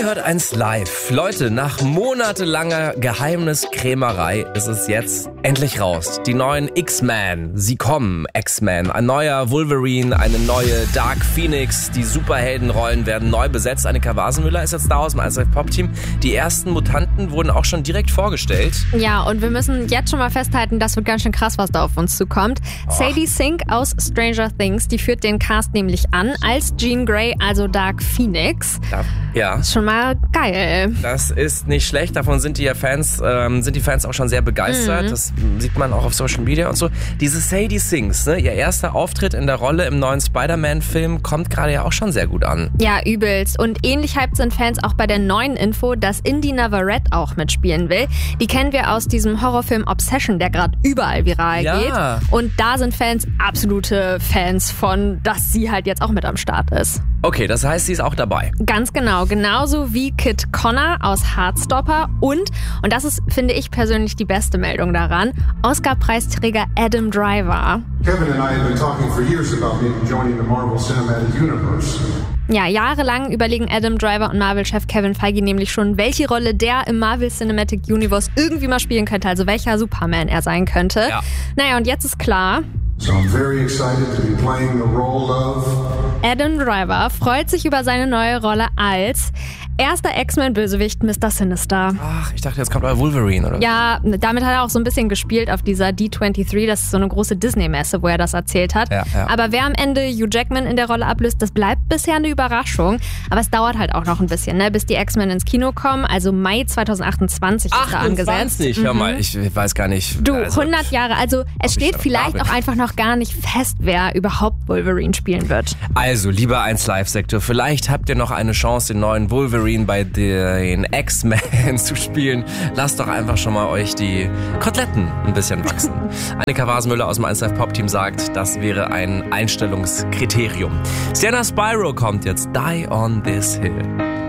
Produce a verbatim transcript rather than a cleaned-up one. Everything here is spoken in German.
hört eins live. Leute, nach monatelanger Geheimniskrämerei ist es jetzt endlich raus. Die neuen X-Men, sie kommen, X-Men. Ein neuer Wolverine, eine neue Dark Phoenix. Die Superheldenrollen werden neu besetzt. Annika Wasenmüller ist jetzt da aus dem eins live Pop-Team. Die ersten Mutanten wurden auch schon direkt vorgestellt. Ja, und wir müssen jetzt schon mal festhalten, das wird ganz schön krass, was da auf uns zukommt. Oh. Sadie Sink aus Stranger Things, die führt den Cast nämlich an als Jean Grey, also Dark Phoenix. Ja. ja. Ist schon mal geil. Das ist nicht schlecht. Davon sind die ja Fans, ähm, sind die Fans auch schon sehr begeistert. Mhm. Das sieht man auch auf Social Media und so. Diese Sadie Sinks, ne, ihr erster Auftritt in der Rolle im neuen Spider-Man-Film kommt gerade ja auch schon sehr gut an. Ja, übelst. Und ähnlich hyped sind Fans auch bei der neuen Info, dass Indy Navarrete auch mitspielen will. Die kennen wir aus diesem Horrorfilm Obsession, der gerade überall viral ja. geht. Und da sind Fans absolute Fans von, dass sie halt jetzt auch mit am Start ist. Okay, das heißt, sie ist auch dabei. Ganz genau, genauso wie Kit Connor aus Heartstopper und, und das ist, finde ich persönlich die beste Meldung daran, Oscar-Preisträger Adam Driver. Kevin and I have been talking for years about maybe joining the Marvel Cinematic Universe. Ja, jahrelang überlegen Adam Driver und Marvel-Chef Kevin Feige nämlich schon, welche Rolle der im Marvel Cinematic Universe irgendwie mal spielen könnte, also welcher Superman er sein könnte. Ja. Naja, und jetzt ist klar... So I'm very excited to be playing the role of... Adam Driver freut sich über seine neue Rolle als erster X-Men-Bösewicht Mister Sinister. Ach, ich dachte, jetzt kommt euer Wolverine, oder? Ja, damit hat er auch so ein bisschen gespielt auf dieser D dreiundzwanzig. Das ist so eine große Disney-Messe, wo er das erzählt hat. Ja, ja. Aber wer am Ende Hugh Jackman in der Rolle ablöst, das bleibt bisher eine Überraschung. Aber es dauert halt auch noch ein bisschen, ne, bis die X-Men ins Kino kommen. Also Mai zwanzig achtundzwanzig ist da angesetzt. achtundzwanzig, hör mal, ich weiß gar nicht. Du, also, hundert Jahre. Also es steht vielleicht auch einfach noch gar nicht fest, wer überhaupt Wolverine spielen wird. Also, lieber eins Live-Sektor, vielleicht habt ihr noch eine Chance, den neuen Wolverine bei den X-Men zu spielen. Lasst doch einfach schon mal euch die Koteletten ein bisschen wachsen. Annika Wasenmüller aus dem eins Live Pop-Team sagt, das wäre ein Einstellungskriterium. Sienna Spyro kommt jetzt, Die on This Hill.